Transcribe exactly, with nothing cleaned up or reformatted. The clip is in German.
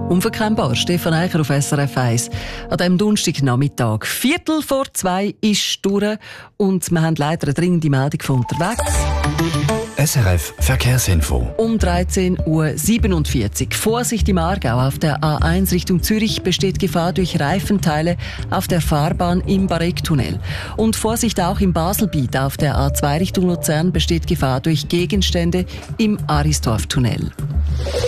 Unverkennbar, Stefan Eicher auf S R F eins. An diesem Donnerstagnachmittag. Viertel vor zwei ist durch und wir haben leider eine dringende Meldung von unterwegs. S R F Verkehrsinfo. Um dreizehn Uhr siebenundvierzig. Vorsicht im Aargau. Auf der A eins Richtung Zürich besteht Gefahr durch Reifenteile auf der Fahrbahn im Barecktunnel. Und Vorsicht auch im Baselbiet. Auf der A zwei Richtung Luzern besteht Gefahr durch Gegenstände im Aristorftunnel.